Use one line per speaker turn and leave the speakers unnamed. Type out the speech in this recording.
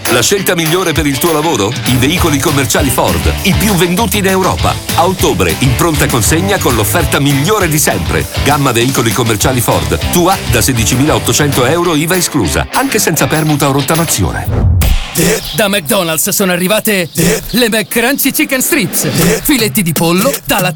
La scelta migliore per il tuo lavoro? I veicoli commerciali Ford, i più venduti in Europa. A ottobre, in pronta consegna con l'offerta migliore di sempre. Gamma veicoli commerciali Ford, tua da 16.800 euro IVA esclusa, anche senza permuta o rottamazione.
Da McDonald's sono arrivate le McCrunchy Chicken Strips. Filetti di pollo, tagliatelle